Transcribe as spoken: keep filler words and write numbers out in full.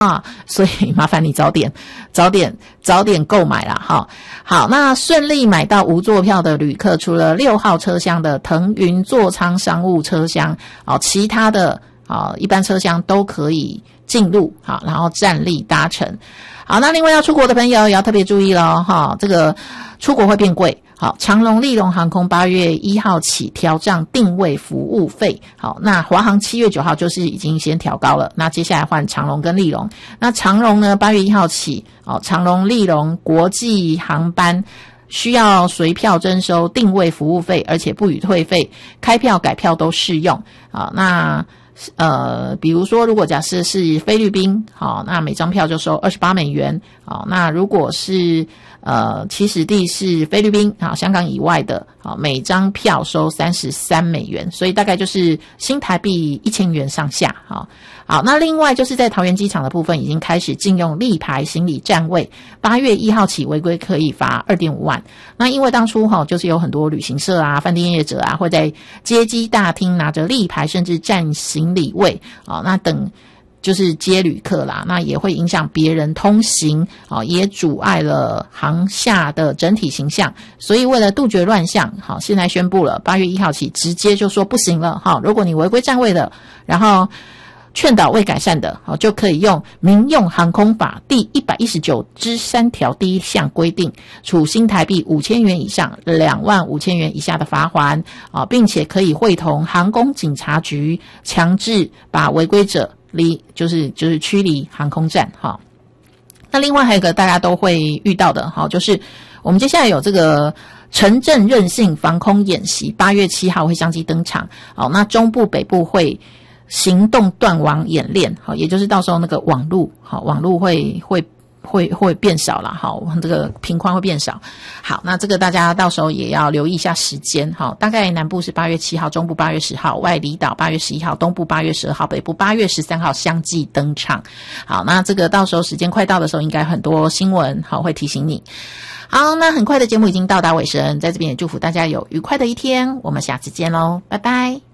啊，所以麻烦你早点早点早点购买啦哈。好，那顺利买到无座票的旅客，除了六号车厢的腾云座舱商务车厢，哦，其他的啊一般车厢都可以进入，好，然后站立搭乘。好，那另外要出国的朋友也要特别注意咯哈，这个出国会变贵。好，长荣、立荣航空八月一号起调涨定位服务费。好，那华航七月九号就是已经先调高了，那接下来换长荣跟立荣。那长荣呢，八月一号起，哦，长荣、立荣国际航班需要随票征收定位服务费，而且不予退费，开票改票都适用。好，那呃，比如说，如果假设是菲律宾，好，那每张票就收二十八美元。好，那如果是呃起始地是菲律宾，好，香港以外的，好，每张票收三十三美元，所以大概就是新台币一千元上下。好，好，那另外就是在桃园机场的部分已经开始禁用立牌行李站位，八月一号起违规可以罚 二点五万。那因为当初哈，就是有很多旅行社啊、饭店业者啊会在接机大厅拿着立牌甚至站行李位，啊，那等就是接旅客啦，那也会影响别人通行，啊，也阻碍了航厦的整体形象。所以为了杜绝乱象，好，现在宣布了，八月一号起直接就说不行了，哈，如果你违规站位的，然后劝导未改善的，好，就可以用民用航空法第一百一十九之三条第一项规定，处新台币五千元以上两万五千元以下的罚锾，啊，并且可以会同航空警察局强制把违规者离就是就是驱离航空站哈。那另外还有一个大家都会遇到的哈，就是我们接下来有这个城镇韧性防空演习，八月七号会相继登场。好，那中部北部会行动断网演练，好，也就是到时候那个网路，好，网路会会会会变少了，好，这个频宽会变少。好，那这个大家到时候也要留意一下时间，好，大概南部是八月七号，中部八月十号，外离岛八月十一号，东部八月十二号，北部八月十三号相继登场。好，那这个到时候时间快到的时候，应该很多新闻好会提醒你。好，那很快的节目已经到达尾声，在这边也祝福大家有愉快的一天，我们下次见喽，拜拜。